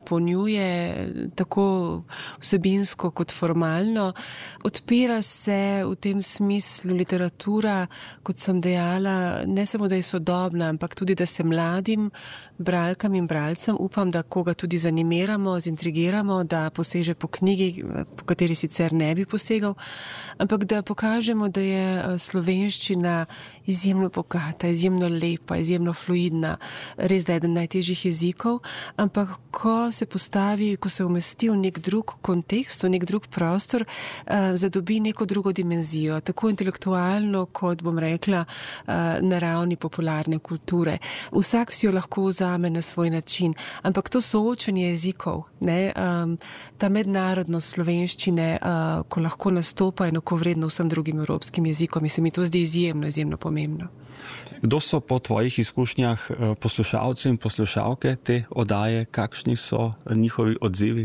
dopolnjuje tako vsebinsko kot formalno. Odpira se v tem smislu literatura, kot sem dejala, ne samo, da je sodobna, ampak tudi, da se mladim bralkam in bralcem, upam, da koga tudi zanimiramo, zintrigiramo, da poseže po knjigi, po kateri sicer ne bi posegal, ampak da pokažemo, da je slovenščina izjemno bogata, izjemno lepa, izjemno fluidna, res da je eden najtežjih jezikov, ampak ko se postavi, ko se umesti v nek drug kontekst, v nek drug prostor, zadobi neko drugo dimenzijo, tako intelektualno, kot bom rekla, na ravni popularne kulture. Vsak si jo lahko vzame na svoj način, ampak to soočenje jezikov, ne, ta mednarodnost slovenščine, ko lahko nastopa enakovredno vsem drugim evropskim jezikom, in se mi to zdi izjemno, izjemno pomembno. Kdo so po tvojih izkušnjah poslušalci in poslušalke te oddaje, kakšni so njihovi odzivi?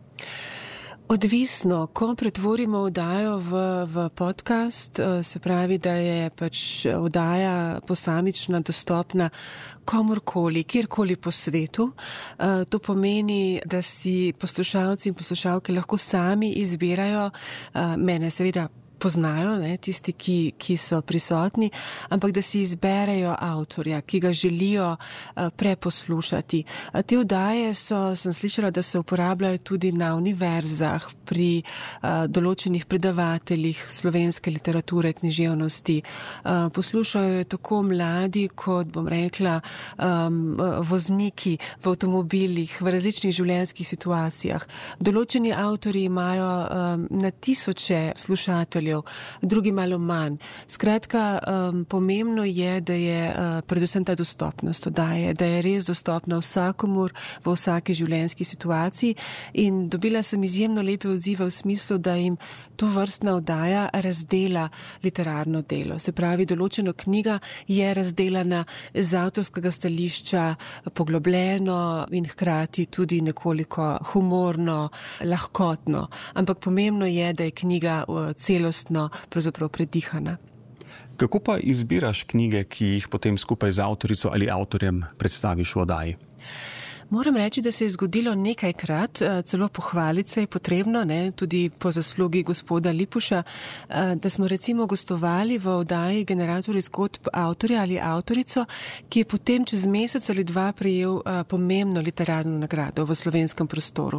Odvisno, ko pretvorimo oddajo v podcast, se pravi, da je pač oddaja posamična, dostopna komorkoli, kjerkoli po svetu. To pomeni, da si poslušalci in poslušalke lahko sami izbirajo, mene seveda poznajo, ne, tisti, ki so prisotni, ampak da si izberejo avtorja, ki ga želijo preposlušati. Te oddaje sem slišala, da se uporabljajo tudi na univerzah, pri določenih predavateljih slovenske literature, književnosti. Poslušajo tako mladi, kot bom rekla, vozniki v avtomobilih, v različnih življenjskih situacijah. Določeni avtorji imajo na tisoče slušateljev, drugi malo manj. Skratka, pomembno je, da je predvsem ta dostopnost oddaje, da je res dostopna vsakomur v vsaki življenjski situaciji, in dobila sem izjemno lepe odzive v smislu, da jim to vrstna oddaja razdela literarno delo. Se pravi, določena knjiga je razdelana z avtorskega stališča poglobljeno in hkrati tudi nekoliko humorno, lahkotno. Ampak pomembno je, da je knjiga celostno pravzaprav predihana. Kako pa izbiraš knjige, ki jih potem skupaj z avtorico ali avtorjem predstaviš v oddaji? Moram reči, da se je zgodilo nekajkrat, celo pohvaliti se je potrebno, ne, tudi po zaslugi gospoda Lipuša, da smo recimo gostovali v oddaji Generatorji zgodb avtorja ali avtorico, ki je potem čez mesec ali dva prejel pomembno literarno nagrado v slovenskem prostoru.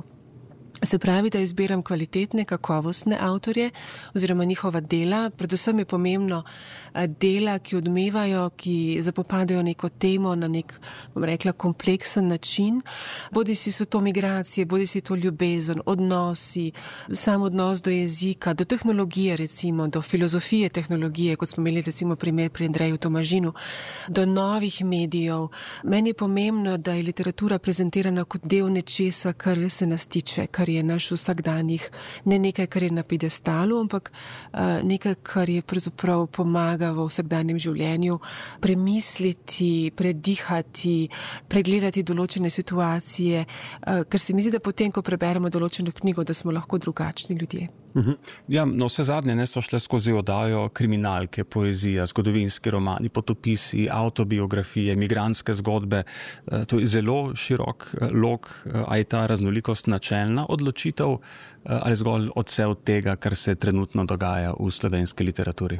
Se pravi, da izbiram kvalitetne, kakovostne avtorje oziroma njihova dela. Predvsem je pomembno dela, ki odmevajo, ki zapopadajo neko temo na nek, bom rekla, kompleksen način. Bodisi so to migracije, bodisi to ljubezen, odnosi, sam odnos do jezika, do tehnologije recimo, do filozofije tehnologije, kot smo imeli recimo primer pri Andreju Tomažinu, do novih medijev. Meni je pomembno, da je literatura prezentirana kot del nečesa, kar se nas tiče, kar je naš vsakdanjih, ne nekaj, kar je na piedestalu, ampak nekaj, kar je pravzaprav pomaga v vsakdanjem življenju premisliti, predihati, pregledati določene situacije, ker se mi zdi, da potem, ko preberemo določeno knjigo, da smo lahko drugačni ljudje. Ja, no, vse zadnje so šle skozi oddajo kriminalke, poezija, zgodovinski romani, potopisi, avtobiografije, migrantske zgodbe. To je zelo širok lok, a je ta raznolikost načelna odločitev ali zgolj odsev tega, kar se trenutno dogaja v slovenski literaturi?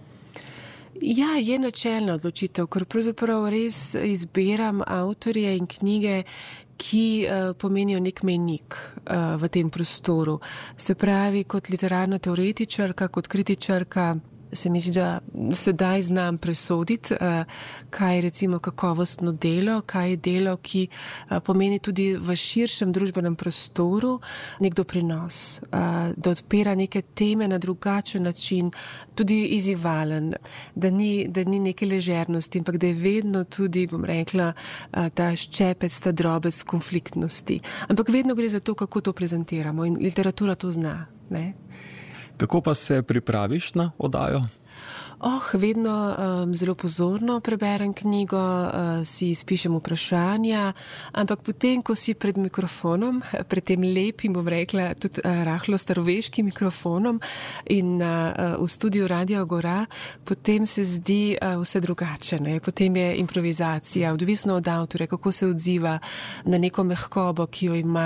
Ja, je načelna odločitev, ker pravzaprav res izbiram avtorje in knjige, ki pomenijo nek mejnik v tem prostoru. Se pravi, kot literarna teoretičarka, kot kritičarka, se mi zdi, da sedaj znam presoditi, kaj je recimo kakovostno delo, kaj je delo, ki pomeni tudi v širšem družbenem prostoru nek doprinos, da odpira neke teme na drugačen način, tudi izzivalen, da ni neke ležernosti, ampak da je vedno tudi, bom rekla, ta ščepec, ta drobec konfliktnosti. Ampak vedno gre za to, kako to prezentiramo, in literatura to zna, ne? Kako pa se pripraviš na oddajo? Vedno zelo pozorno preberem knjigo, si izpišem vprašanja, ampak potem, ko si pred mikrofonom, pred tem lepim, bom rekla, tudi rahlo staroveškim mikrofonom in v studiu Radia Agora, potem se zdi vse drugače, ne? Potem je improvizacija, odvisno od avtorja, kako se odziva na neko mehkobo, ki jo ima.